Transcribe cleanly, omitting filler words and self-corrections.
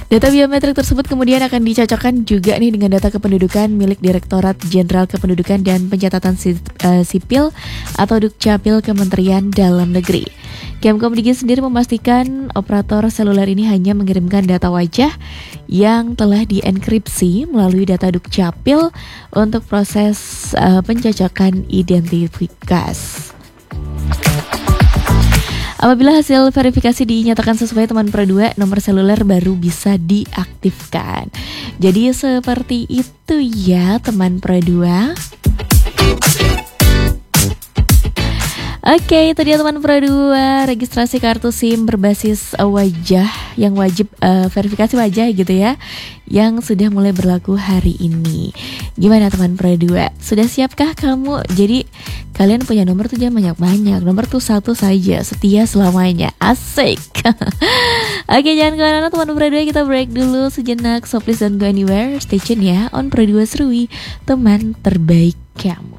Data biometrik tersebut kemudian akan dicocokkan juga nih dengan data kependudukan milik Direktorat Jenderal Kependudukan dan Pencatatan Sipil atau Dukcapil Kementerian Dalam Negeri. Kemkomdigi sendiri memastikan operator seluler ini hanya mengirimkan data wajah yang telah dienkripsi melalui data Dukcapil untuk proses pencocokan identitas. Apabila hasil verifikasi dinyatakan sesuai teman Pro 2, nomor seluler baru bisa diaktifkan. Jadi seperti itu ya teman Pro 2. Oke, itu dia teman Pro 2, registrasi kartu SIM berbasis wajah yang wajib verifikasi wajah gitu ya, yang sudah mulai berlaku hari ini. Gimana teman Pro 2? Sudah siapkah kamu? Jadi kalian punya nomor tuh jangan banyak-banyak. Nomor tuh satu saja, setia selamanya. Asik. Oke, jangan kemana-mana teman Pro 2, kita break dulu sejenak. So please don't go anywhere. Stay tune ya on Pro 2 Serui, teman terbaik kamu.